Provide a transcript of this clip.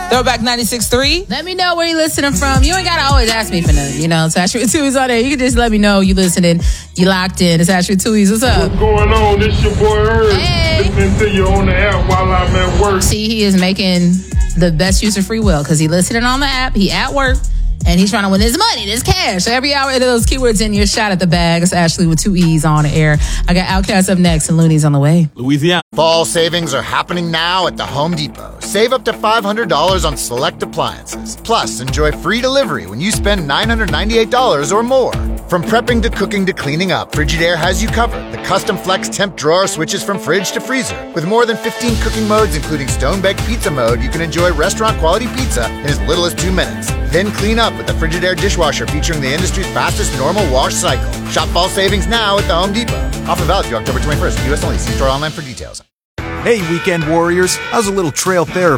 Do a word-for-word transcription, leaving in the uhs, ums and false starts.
Throwback ninety-six point three. Let me know where you listening from. You ain't got to always ask me for nothing. You know, it's Ashley with Tuies on there. You can just let me know you listening. You locked in. It's Ashley with Tuies. What's up? What's going on? This your boy Herb. Hey. Listening to you on the app while I'm at work. See, he is making the best use of free will because he listening on the app. He at work. And he's trying to win his money, this cash. So every hour, those keywords in your shot at the bag. It's Ashley with two E's on the air. I got Outkast up next and Looney's on the way. Louisiana. Fall savings are happening now at the Home Depot. Save up to five hundred dollars on select appliances. Plus, enjoy free delivery when you spend nine hundred ninety-eight dollars or more. From prepping to cooking to cleaning up, Frigidaire has you covered. The custom flex temp drawer switches from fridge to freezer. With more than fifteen cooking modes, including stone-baked pizza mode, you can enjoy restaurant-quality pizza in as little as two minutes. Then clean up with the Frigidaire dishwasher featuring the industry's fastest normal wash cycle. Shop fall savings now at the Home Depot. Offer valid through October twenty-first. U S only. See store online for details. Hey, weekend warriors. How's a little trail therapy